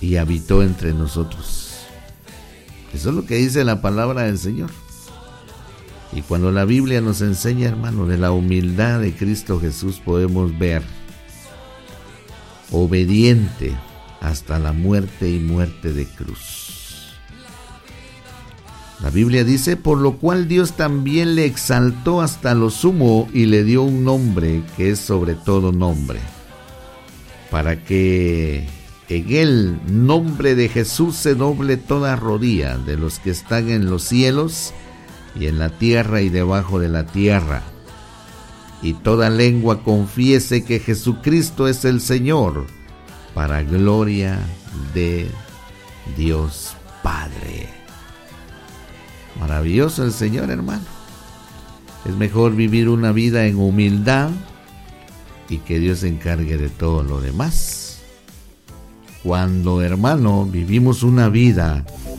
y habitó entre nosotros. Eso es lo que dice la palabra del Señor. Y cuando la Biblia nos enseña, hermano, de la humildad de Cristo Jesús, podemos ver obediente hasta la muerte y muerte de cruz. La Biblia dice: por lo cual Dios también le exaltó hasta lo sumo y le dio un nombre que es sobre todo nombre, para que en el nombre de Jesús se doble toda rodilla de los que están en los cielos y en la tierra y debajo de la tierra, y toda lengua confiese que Jesucristo es el Señor, para gloria de Dios Padre. Maravilloso el Señor, hermano. Es mejor vivir una vida en humildad y que Dios se encargue de todo lo demás. Cuando, hermano, vivimos una vida